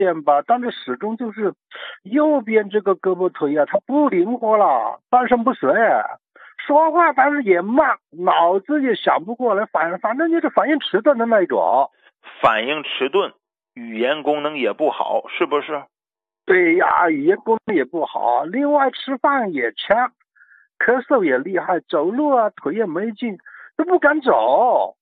点吧，但是始终就是右边这个胳膊腿啊，它不灵活了，半身不遂，说话但是也慢，脑子也想不过来，反正就是反应迟钝的那一种。 反应迟钝，语言功能也不好，是不是？ 对呀，语言功能也不好，另外吃饭也呛，咳嗽也厉害，走路啊腿也没劲，都不敢走。